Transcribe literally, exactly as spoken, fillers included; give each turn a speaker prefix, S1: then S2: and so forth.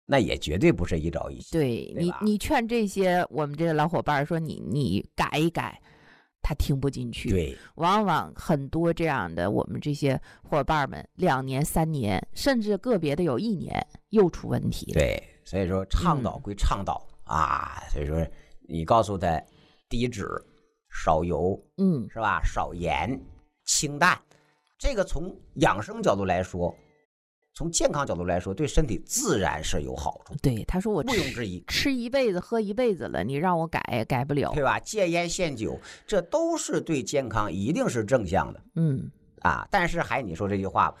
S1: 那也绝对不是一朝一夕。
S2: 对，
S1: 对
S2: 你你劝这些我们这个老伙伴说你你改一改，他听不进去。
S1: 对，
S2: 往往很多这样的我们这些伙伴们，两年、三年，甚至个别的有一年又出问题了。
S1: 对，所以说倡导归倡导、嗯、啊，所以说你告诉他低脂、少油，
S2: 嗯，
S1: 是吧？少盐、清淡，这个从养生角度来说，从健康角度来说，对身体自然是有好处。
S2: 对，他说我
S1: 毋庸置疑，
S2: 吃一辈子喝一辈子了，你让我改改不了，
S1: 对吧？戒烟限酒，这都是对健康一定是正向的。
S2: 嗯
S1: 啊，但是还你说这句话，